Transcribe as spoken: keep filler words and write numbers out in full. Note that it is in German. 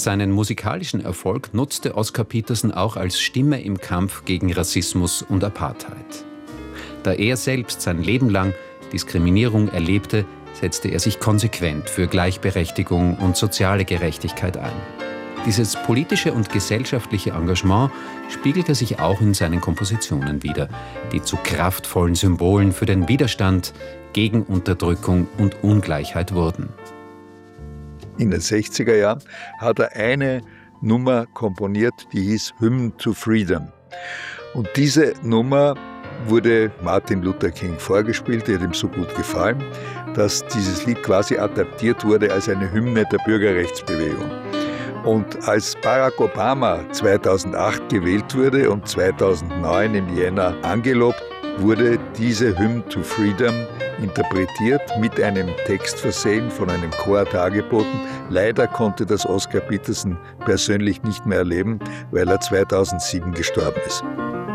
Seinen musikalischen Erfolg nutzte Oscar Peterson auch als Stimme im Kampf gegen Rassismus und Apartheid. Da er selbst sein Leben lang Diskriminierung erlebte, setzte er sich konsequent für Gleichberechtigung und soziale Gerechtigkeit ein. Dieses politische und gesellschaftliche Engagement spiegelte sich auch in seinen Kompositionen wider, die zu kraftvollen Symbolen für den Widerstand gegen Unterdrückung und Ungleichheit wurden. In den sechziger Jahren hat er eine Nummer komponiert, die hieß Hymn to Freedom. Und diese Nummer wurde Martin Luther King vorgespielt, die hat ihm so gut gefallen, dass dieses Lied quasi adaptiert wurde als eine Hymne der Bürgerrechtsbewegung. Und als Barack Obama zweitausendacht gewählt wurde und zweitausendneun im Jänner angelobt, wurde diese Hymn to Freedom interpretiert, mit einem Text versehen, von einem Chor dargeboten. Leider konnte das Oscar Peterson persönlich nicht mehr erleben, weil er zweitausendsieben gestorben ist.